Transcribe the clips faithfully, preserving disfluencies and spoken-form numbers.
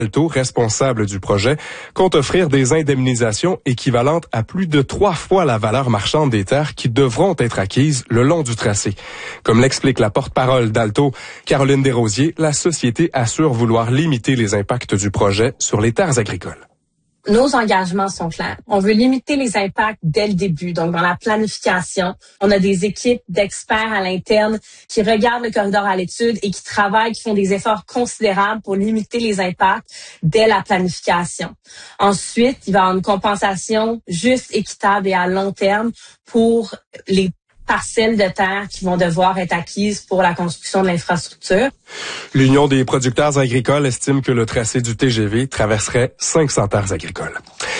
Alto, responsable du projet, compte offrir des indemnisations équivalentes à plus de trois fois la valeur marchande des terres qui devront être acquises le long du tracé. Comme l'explique la porte-parole d'Alto, Caroline Desrosiers, la société assure vouloir limiter les impacts du projet sur les terres agricoles. Nos engagements sont clairs. On veut limiter les impacts dès le début. Donc, dans la planification, on a des équipes d'experts à l'interne qui regardent le corridor à l'étude et qui travaillent, qui font des efforts considérables pour limiter les impacts dès la planification. Ensuite, il va y avoir une compensation juste, équitable et à long terme pour les parcelles de terre qui vont devoir être acquises pour la construction de l'infrastructure. L'Union des producteurs agricoles estime que le tracé du T G V traverserait cinq cents terres agricoles.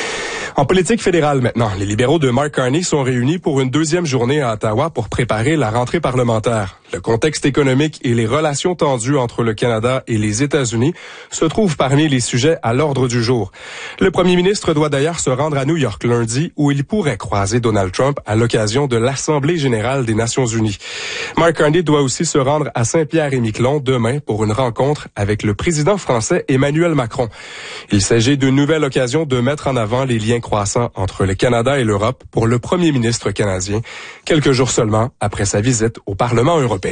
En politique fédérale maintenant, les libéraux de Mark Carney sont réunis pour une deuxième journée à Ottawa pour préparer la rentrée parlementaire. Le contexte économique et les relations tendues entre le Canada et les États-Unis se trouvent parmi les sujets à l'ordre du jour. Le premier ministre doit d'ailleurs se rendre à New York lundi où il pourrait croiser Donald Trump à l'occasion de l'Assemblée générale des Nations unies. Mark Carney doit aussi se rendre à Saint-Pierre-et-Miquelon demain pour une rencontre avec le président français Emmanuel Macron. Il s'agit d'une nouvelle occasion de mettre en avant les liens croissants entre le Canada et l'Europe pour le premier ministre canadien, quelques jours seulement après sa visite au Parlement européen.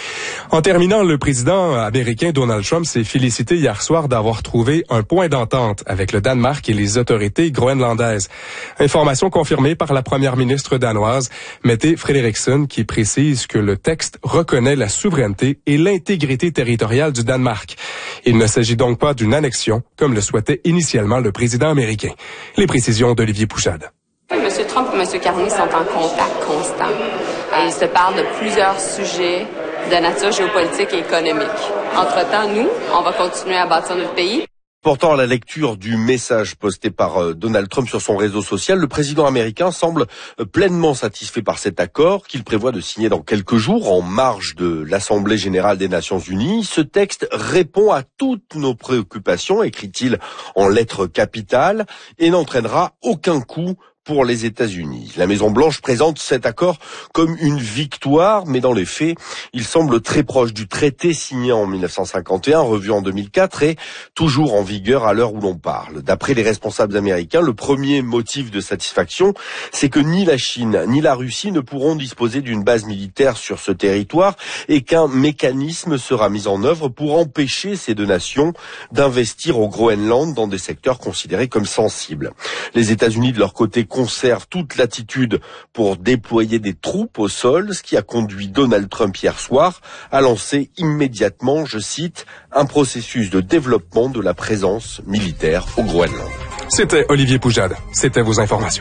En terminant, le président américain Donald Trump s'est félicité hier soir d'avoir trouvé un point d'entente avec le Danemark et les autorités groenlandaises. Information confirmée par la première ministre danoise, Mette Frederiksen, qui précise que le texte reconnaît la souveraineté et l'intégrité territoriale du Danemark. Il ne s'agit donc pas d'une annexion, comme le souhaitait initialement le président américain. Les précisions d'Olivier Pouchade. M. Trump et M. Carney sont en contact constant. Et ils se parlent de plusieurs sujets de nature géopolitique et économique. Entre-temps, nous, on va continuer à bâtir notre pays. Pourtant, à la lecture du message posté par Donald Trump sur son réseau social, le président américain semble pleinement satisfait par cet accord qu'il prévoit de signer dans quelques jours en marge de l'Assemblée générale des Nations unies. Ce texte répond à toutes nos préoccupations, écrit-il en lettres capitales, et n'entraînera aucun coût pour les États-Unis. La Maison-Blanche présente cet accord comme une victoire, mais dans les faits, il semble très proche du traité signé en mille neuf cent cinquante et un, revu en deux mille quatre et toujours en vigueur à l'heure où l'on parle. D'après les responsables américains, le premier motif de satisfaction, c'est que ni la Chine ni la Russie ne pourront disposer d'une base militaire sur ce territoire et qu'un mécanisme sera mis en œuvre pour empêcher ces deux nations d'investir au Groenland dans des secteurs considérés comme sensibles. Les États-Unis, de leur côté, conserve toute latitude pour déployer des troupes au sol, ce qui a conduit Donald Trump hier soir à lancer immédiatement, je cite, un processus de développement de la présence militaire au Groenland. C'était Olivier Poujade. C'était vos informations.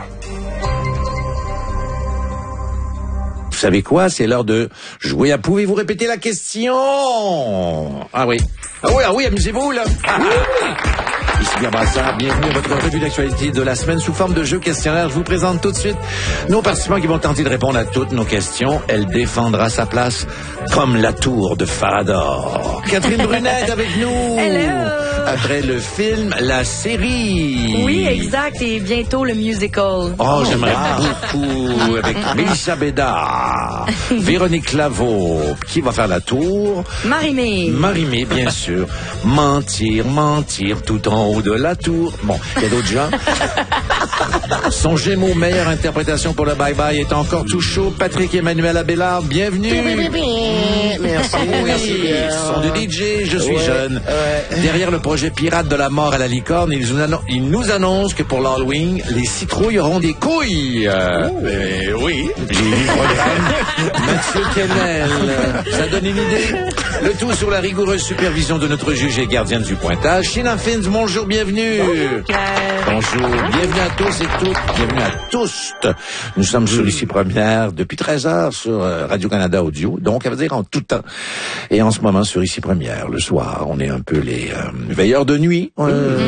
Vous savez quoi? C'est l'heure de jouer à Pouvez-vous répéter la question? Ah oui. Ah oui, ah oui, amusez-vous, là. Ah, ah. Ici bien Brassard, bienvenue à votre revue d'actualité de la semaine sous forme de jeu questionnaire. Je vous présente tout de suite nos participants qui vont tenter de répondre à toutes nos questions. Elle défendra sa place comme la tour de Farador. Catherine Brunet est avec nous. Hello. Après le film, la série. Oui, exact. Et bientôt le musical. Oh, j'aimerais beaucoup. Avec Mélissa Bédard, Véronique Laveau, qui va faire la tour. Marie-Mé. Marie-Mé, bien sûr. Mentir, mentir, tout en haut de la tour. Bon, il y a d'autres gens. Son Gémeaux, meilleure interprétation pour le bye-bye est encore tout chaud. Patrick Emmanuel Abélard, bienvenue. Merci, merci. Son du D J, je suis ouais, jeune. Ouais. Derrière le projet Pirate de la mort à la licorne, il nous, annon- il nous annonce que pour l'Halloween, les citrouilles auront des couilles. Euh, Euh, oui. Mathieu Kennel, ça donne une idée. Le tout sur la rigoureuse supervision de notre juge et gardienne du pointage. Sheila Fins, bonjour, bienvenue. Bonjour, bienvenue à tous et toutes, bienvenue à tous. Nous sommes sur Ici Première depuis treize heures sur Radio-Canada Audio, donc ça veut dire en tout temps. Et en ce moment sur Ici Première, le soir, on est un peu les euh, veilleurs de nuit, euh, mm-hmm. pour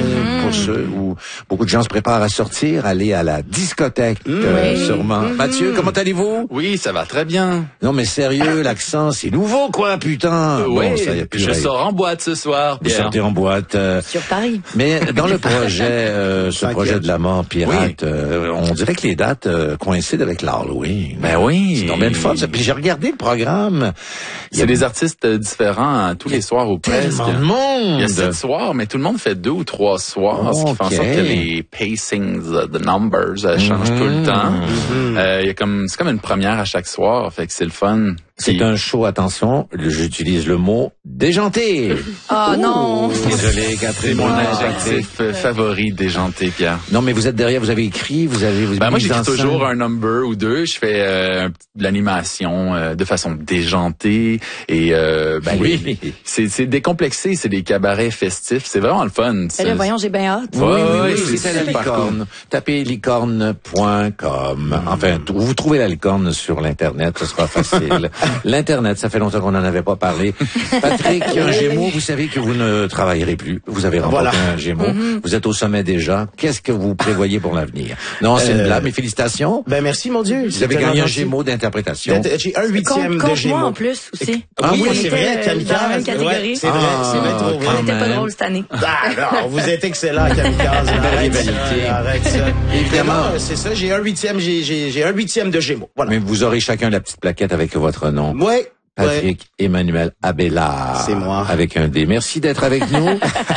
pour ceux où beaucoup de gens se préparent à sortir, aller à la discothèque, mmh. euh, oui. sûrement. Mmh. Mathieu, comment allez-vous? Oui, ça va très bien. Non, mais sérieux, l'accent, c'est nouveau, quoi, putain. Euh, bon, oui, ça y a plus je rien. sors en boîte ce soir, Vous Pierre. sortez en boîte. Euh, Sur Paris. mais dans le projet, euh, ce projet de la mort pirate, Oui. euh, on dirait que les dates euh, coïncident avec l'Halloween. Ben oui. C'est donc bien le fun, ça. Puis j'ai regardé le programme. Il y a C'est des artistes différents hein, tous les soirs ou presque. tellement de monde. Il y a sept soirs, mais tout le monde fait deux ou trois soirs, ce qui fait en Ok. sorte que les pacings, uh, the numbers, euh, changent tout le temps. Euh, il y a comme, c'est comme une première à chaque soir, fait que c'est le fun. C'est Puis- un show, attention, le- j'utilise le mot déjanté. Oh non. Désolé, Catherine. C'est mon on a adjectif euh, favori, déjanté, Pierre. Non, mais vous êtes derrière, vous avez écrit, vous avez... Vous avez Ben moi, mis j'écris en scène. toujours un number ou deux. Je fais euh, un petit- de l'animation euh, de façon déjantée et euh, ben, Oui. les- c'est c'est décomplexé, c'est des cabarets festifs. C'est vraiment le fun. Eh C'est- là, voyons, j'ai bien hâte. Oui, Ouais, oui, ouais, oui, c'est c'est à la super licorne. Tapez licorne point com. Enfin, t- vous trouvez la licorne sur l'Internet, ce sera facile. L'Internet, ça fait longtemps qu'on n'en avait pas parlé. Patrick, un Gémeaux, vous savez que vous ne travaillerez plus. Vous avez remporté Voilà. un Gémeaux. Vous êtes au sommet déjà. Qu'est-ce que vous prévoyez pour l'avenir? Non, c'est une Euh, blague, mais félicitations. Ben merci mon Dieu. Vous avez gagné un Gémeaux d'interprétation. J'ai un huitième Compte, de compte moi Gémeaux. en plus aussi. Ah oui, oui, c'est on vrai, était, euh, Kamikaze. dans la même catégorie. Ouais, c'est vrai, Ah, c'est vrai, trop quand vrai. On était pas même. drôle cette année. Ah, non, vous êtes excellent, Kamikaze. Arrête rivalité. ça, arrête ça. Évidemment. Non, c'est ça, j'ai un huitième, j'ai, j'ai, j'ai un huitième de Gémeaux. Voilà. Mais vous aurez chacun la petite plaquette avec votre nom. Ouais. Patrick Emmanuel Abélard. C'est moi. Avec un D. Merci d'être avec nous.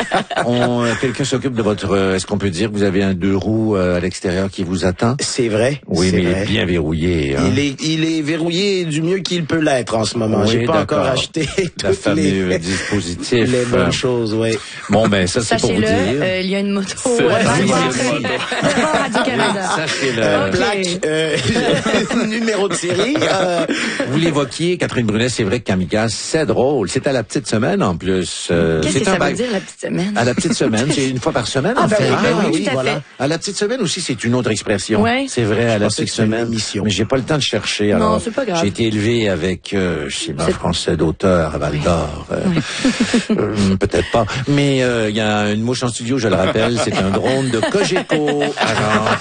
On, euh, quelqu'un s'occupe de votre, euh, est-ce qu'on peut dire que vous avez un deux roues euh, à l'extérieur qui vous attend? C'est vrai. Oui, c'est mais il vrai. est bien verrouillé. Hein? Il est, il est verrouillé du mieux qu'il peut l'être en ce moment. Oui, J'ai pas encore d'accord. acheté La toutes fameux les, dispositif. les bonnes choses, ouais. Bon, ben, ça, c'est pour vous Sachez-le, dire. euh, il y a une moto. C'est euh, vrai, dans c'est le vrai, ventre. c'est vrai. Devant Radio-Canada. Sachez-le. Ok. Plaque, euh, numéro de série. Euh, Vous l'évoquiez, Catherine Brunet, c'est vrai que Kamikaze, c'est drôle. C'est à la petite semaine, en plus. Euh, Qu'est-ce c'est que ça un veut bac- dire, la petite semaine? À la petite semaine, c'est une fois par semaine, Ah, en ben fait. oui, ben oui, oui, tout à voilà. fait. À la petite semaine aussi, c'est une autre expression. Ouais. C'est vrai, à la pensais petite que c'était une semaine. émission. Mais j'ai pas le temps de chercher. Non, Alors, c'est pas grave. j'ai été élevé avec euh, schéma C'est- français d'auteur à Val d'Or. Euh, euh, peut-être pas. Mais euh, il y a une mouche en studio, je le rappelle, c'est un drone de Cogeco. Alors,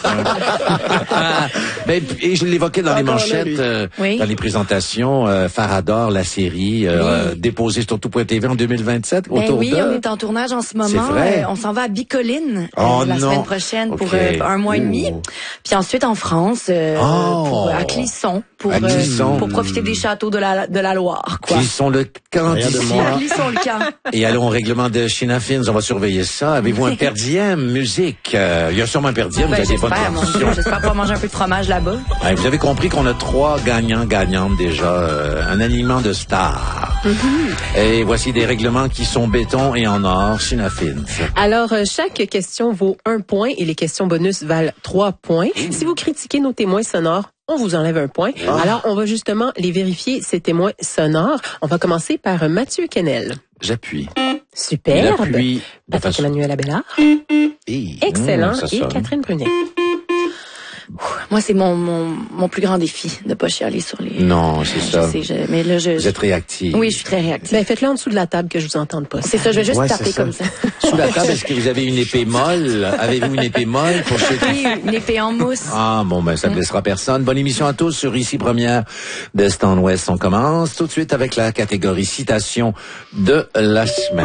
euh, ben, et je l'évoquais dans les Encore là, manchettes, lui. euh, Oui. dans les présentations. Euh, Farador, la série, euh, déposée sur tout point T V en deux mille vingt-sept. Ben autour oui, de... on est en tournage en ce moment. C'est vrai? Euh, on s'en va à Bicoline euh, Oh la non. semaine prochaine pour Ok. euh, un mois et demi. Ouh. Puis ensuite en France, euh, Oh. pour, à Clisson, pour, À euh, Clisson. pour profiter des châteaux de la, de la Loire. Quoi. Qui sont le camp Rien de d'ici. moi. Clisson le camp. Et allons au règlement de China Fins, on va surveiller ça. Avez-vous un per diem musique? Euh, il y a sûrement un per diem, vous Ben, avez des bonnes j'espère, mon Dieu, traditions. j'espère pouvoir manger un peu de fromage là-bas. Ouais, vous avez compris qu'on a trois gagnants, gagnantes déjà, euh, un aliment de star. Et voici des règlements qui sont béton et en or, China Fins. Alors, euh, chaque question vaut un point et les questions bonus valent trois points. Si vous critiquez nos témoins sonores, on vous enlève un point. Alors, on va justement les vérifier, ces témoins sonores. On va commencer par euh, Mathieu Kennel. J'appuie. Superbe. L'appui de Patrick façon- Emmanuel Abélard. Hey, Excellent. mmh, ça Et sonne. Catherine Brunet. Moi, c'est mon, mon, mon plus grand défi de pas chialer sur les... Non, c'est Je ça. sais, je- mais là, je... Vous êtes réactif. Oui, je suis très réactive. Ben, faites-le en dessous de la table que je vous entende pas. C'est ça, je vais juste Ouais, taper c'est ça. comme ça. Sous la table, est-ce que vous avez une épée molle? Avez-vous une épée molle pour ceux qui... Oui, une épée en mousse. Ah, bon, ben, ça ne blessera personne. Bonne émission à tous sur Ici Première d'Est en Ouest. On commence tout de suite avec la catégorie citation de la semaine.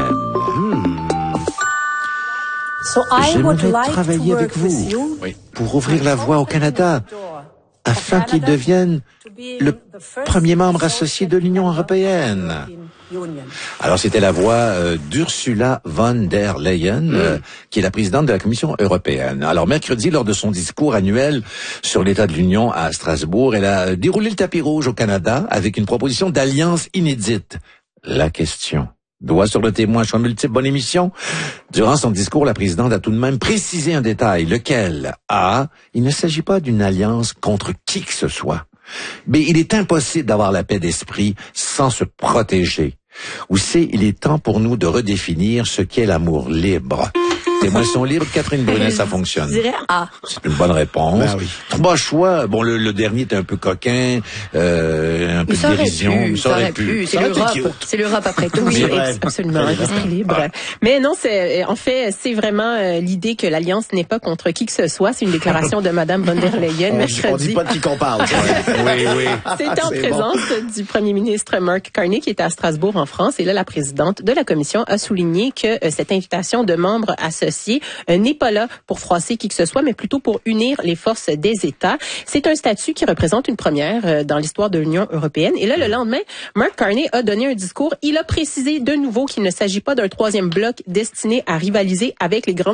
J'aimerais travailler avec vous pour ouvrir la voie au Canada afin qu'il devienne le premier membre associé de l'Union européenne. Alors, c'était la voix euh, d'Ursula von der Leyen, euh, qui est la présidente de la Commission européenne. Alors, mercredi, lors de son discours annuel sur l'état de l'Union à Strasbourg, elle a déroulé le tapis rouge au Canada avec une proposition d'alliance inédite. La question. Doigt sur le témoin, choix multiple, bonne émission. Durant son discours, la présidente a tout de même précisé un détail, lequel A, il ne s'agit pas d'une alliance contre qui que ce soit. B, il est impossible d'avoir la paix d'esprit sans se protéger. Ou C, il est temps pour nous de redéfinir ce qu'est l'amour libre. Témoins sont libres. Catherine Brunet, ça fonctionne. Je dirais A. C'est une bonne réponse. Ben oui. Trois choix. Bon, le, le dernier est un peu coquin, euh, un peu Mais ça de aurait dérision. pu, ça aurait pu. C'est Ça aurait été l'Europe. cute. C'est l'Europe après tout. Oui, C'est vrai. absolument, un esprit libre. Mais non, c'est en fait, c'est vraiment euh, l'idée que l'Alliance n'est pas contre qui que ce soit. C'est une déclaration de Madame von der Leyen On, mercredi. on dit pas de qui qu'on parle. Oui, oui. C'était en C'est présence du premier ministre Mark Carney qui était à Strasbourg en France. Et là, la présidente de la commission a souligné que euh, cette invitation de membres associés euh, n'est pas là pour froisser qui que ce soit, mais plutôt pour unir les forces des États. C'est un statut qui représente une première euh, dans l'histoire de l'Union européenne. Et là, le lendemain, Mark Carney a donné un discours. Il a précisé de nouveau qu'il ne s'agit pas d'un troisième bloc destiné à rivaliser avec les grandes